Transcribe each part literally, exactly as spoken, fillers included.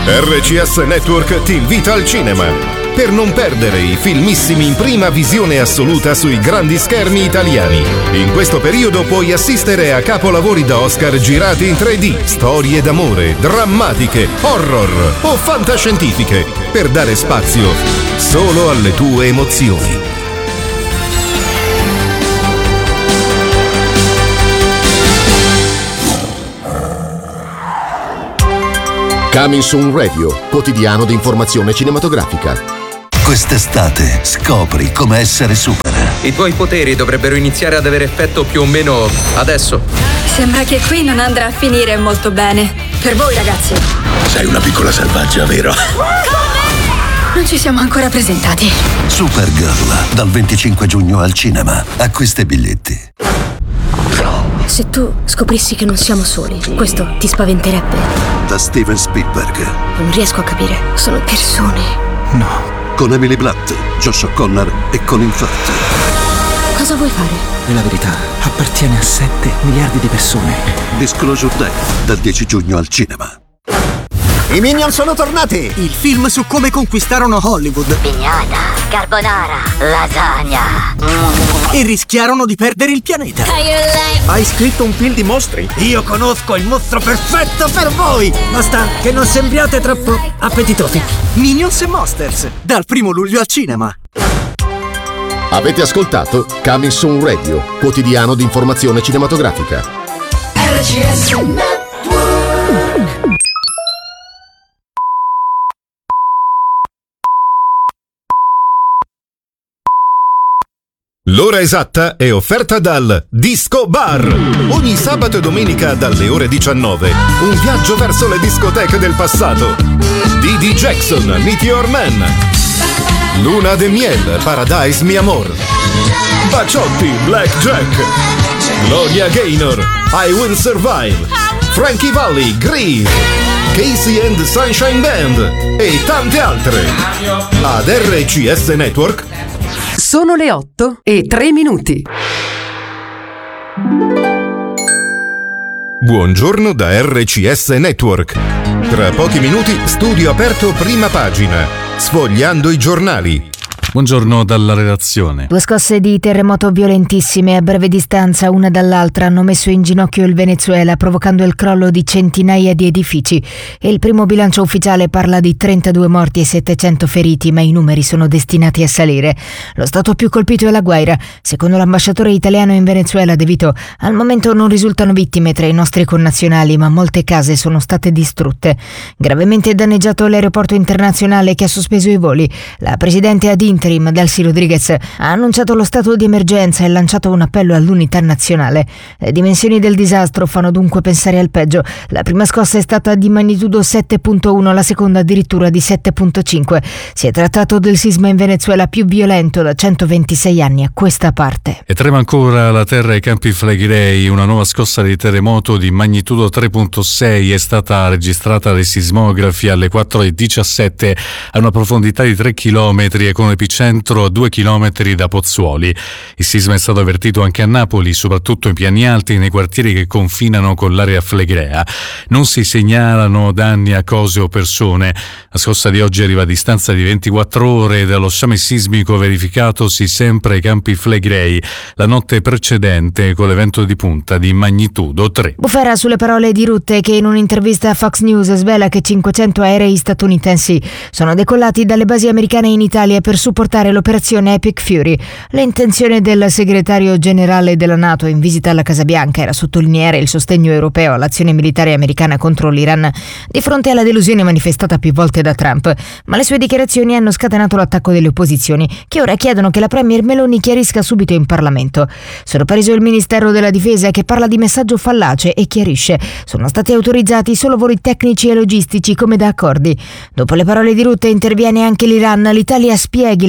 R C S Network ti invita al cinema per non perdere i filmissimi in prima visione assoluta sui grandi schermi italiani. In questo periodo puoi assistere a capolavori da Oscar girati in tre D, storie d'amore, drammatiche, horror o fantascientifiche, per dare spazio solo alle tue emozioni. Coming Soon Radio, quotidiano di informazione cinematografica. Quest'estate scopri come essere super. I tuoi poteri dovrebbero iniziare ad avere effetto più o meno adesso. Sembra che qui non andrà a finire molto bene. Per voi, ragazzi. Sei una piccola selvaggia, vero? Non ci siamo ancora presentati. Supergirl, dal venticinque giugno al cinema. Acquista i biglietti. Se tu scoprissi che non siamo soli, questo ti spaventerebbe? Da Steven Spielberg. Non riesco a capire. Sono persone. No. Con Emily Blunt, Josh O'Connor e Colin Firth. Cosa vuoi fare? E la verità appartiene a sette miliardi di persone. Disclosure Day, dal dieci giugno al cinema. I Minion sono tornati! Il film su come conquistarono Hollywood. Pignata, carbonara, lasagna. E rischiarono di perdere il pianeta. Hai scritto un film di mostri? Io conosco il mostro perfetto per voi! Basta che non sembriate troppo appetitosi. Minions e Monsters, dal primo luglio al cinema. Avete ascoltato Coming Soon Radio, quotidiano di informazione cinematografica. R C S Network. L'ora esatta è offerta dal Disco Bar. Ogni sabato e domenica dalle ore diciannove. Un viaggio verso le discoteche del passato. D D Jackson, Meteor Man. Luna de Miel, Paradise Mi Amor. Baciotti, Black Jack. Gloria Gaynor, I Will Survive. Frankie Valli, Grease. Casey and the Sunshine Band. E tante altre. Ad R C S Network. Sono le otto e tre minuti. Buongiorno da R C S Network. Tra pochi minuti studio aperto prima pagina, sfogliando i giornali. Buongiorno dalla redazione. Due scosse di terremoto violentissime a breve distanza una dall'altra hanno messo in ginocchio il Venezuela, provocando il crollo di centinaia di edifici. E il primo bilancio ufficiale parla di trentadue morti e settecento feriti, ma i numeri sono destinati a salire. Lo stato più colpito è la Guaira. Secondo l'ambasciatore italiano in Venezuela, De Vito, al momento non risultano vittime tra i nostri connazionali, ma molte case sono state distrutte. Gravemente danneggiato l'aeroporto internazionale che ha sospeso i voli. La presidente ad interim, Delcy Rodriguez, ha annunciato lo stato di emergenza e lanciato un appello all'unità nazionale. Le dimensioni del disastro fanno dunque pensare al peggio. La prima scossa è stata di magnitudo sette virgola uno, la seconda addirittura di sette virgola cinque. Si è trattato del sisma in Venezuela più violento da centoventisei anni a questa parte. E trema ancora la terra ai Campi Flegrei. Una nuova scossa di terremoto di magnitudo tre virgola sei è stata registrata dai sismografi alle quattro e diciassette a una profondità di tre chilometri e con epicentro centro a due chilometri da Pozzuoli. Il sisma è stato avvertito anche a Napoli, soprattutto in piani alti nei quartieri che confinano con l'area flegrea. Non si segnalano danni a cose o persone. La scossa di oggi arriva a distanza di ventiquattro ore dallo sciame sismico verificatosi sempre ai Campi Flegrei la notte precedente, con l'evento di punta di magnitudo tre. Bufera sulle parole di Rutte, che in un'intervista a Fox News svela che cinquecento aerei statunitensi sono decollati dalle basi americane in Italia per supportare l'operazione Epic Fury. L'intenzione del segretario generale della NATO in visita alla Casa Bianca era sottolineare il sostegno europeo all'azione militare americana contro l'Iran di fronte alla delusione manifestata più volte da Trump, ma le sue dichiarazioni hanno scatenato l'attacco delle opposizioni, che ora chiedono che la premier Meloni chiarisca subito in Parlamento. Sorpreso il Ministero della Difesa, che parla di messaggio fallace e chiarisce: sono stati autorizzati solo voli tecnici e logistici come da accordi. Dopo le parole di Rutte interviene anche l'Iran. L'Italia spieghi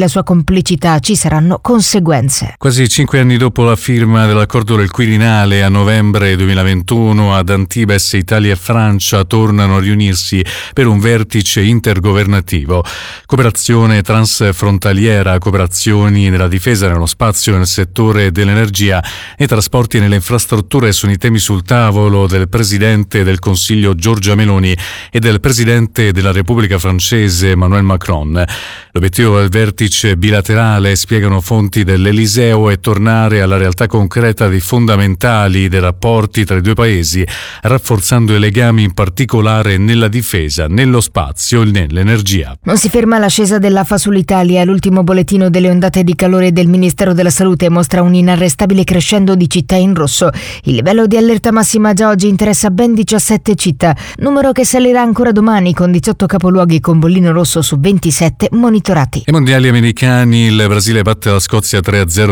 la sua complicità ci saranno conseguenze. Quasi cinque anni dopo la firma dell'accordo del Quirinale, a novembre duemilaventuno ad Antibes Italia e Francia tornano a riunirsi per un vertice intergovernativo. Cooperazione transfrontaliera, cooperazioni nella difesa, nello spazio, nel settore dell'energia, nei trasporti e nelle infrastrutture sono i temi sul tavolo del Presidente del Consiglio Giorgia Meloni e del Presidente della Repubblica Francese Emmanuel Macron. L'obiettivo del vertice bilaterale, spiegano fonti dell'Eliseo, è tornare alla realtà concreta dei fondamentali dei rapporti tra i due paesi, rafforzando i legami in particolare nella difesa, nello spazio e nell'energia. Non si ferma l'ascesa dell'A F A sull'Italia. L'ultimo bollettino delle ondate di calore del Ministero della Salute mostra un inarrestabile crescendo di città in rosso. Il livello di allerta massima già oggi interessa ben diciassette città, numero che salirà ancora domani con diciotto capoluoghi con bollino rosso su ventisette monitorati. Ai mondiali americani il Brasile batte la Scozia tre a zero